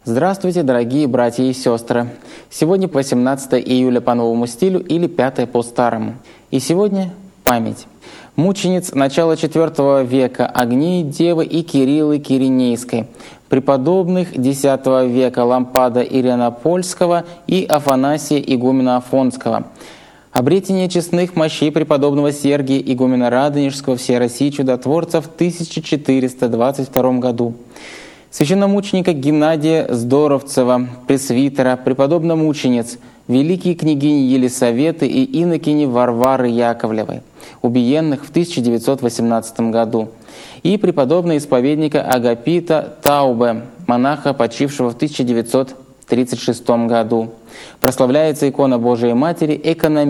Здравствуйте, дорогие братья и сестры! Сегодня 18 июля по новому стилю или 5 по старому. И сегодня память. Мучениц начала IV века Агнеи Девы и Кириллы Киринейской, преподобных X века Лампада Ирианопольского и Афанасия игумена Афонского, обретение честных мощей преподобного Сергия игумена Радонежского всей России чудотворца в 1422 году, священномученика Геннадия Здоровцева, пресвитера, преподобно-мучениц, великие княгини Елисаветы и инокини Варвары Яковлевой, убиенных в 1918 году, и преподобного исповедника Агапита Таубе, монаха, почившего в 1936 году. Прославляется икона Божией Матери